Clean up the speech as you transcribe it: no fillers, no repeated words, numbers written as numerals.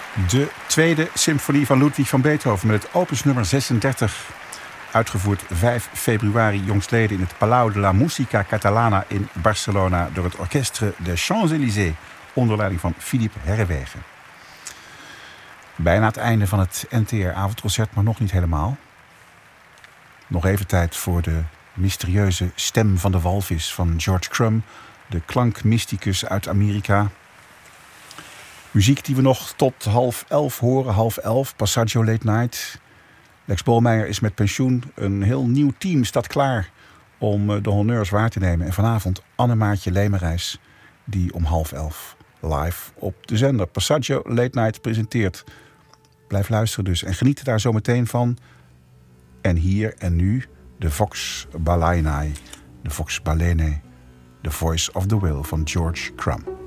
De tweede symfonie van Ludwig van Beethoven met het opus nummer 36. Uitgevoerd 5 februari jongstleden in het Palau de la Música Catalana in Barcelona door het Orchestre des Champs-Élysées onder leiding van Philippe Herrewegen. Bijna het einde van het NTR-avondconcert, maar nog niet helemaal. Nog even tijd voor de mysterieuze stem van de walvis van George Crumb, de klankmysticus uit Amerika. Muziek die we nog tot 10:30 horen, 10:30, Passaggio Late Night. Lex Bolmeijer is met pensioen. Een heel nieuw team staat klaar om de honneurs waar te nemen. En vanavond Annemaartje Lemerijs, die om 10:30 live op de zender Passaggio Late Night presenteert. Blijf luisteren dus en geniet daar zo meteen van. En hier en nu de Vox Balaenae, de Vox Balene, The Voice of the Will van George Crumb.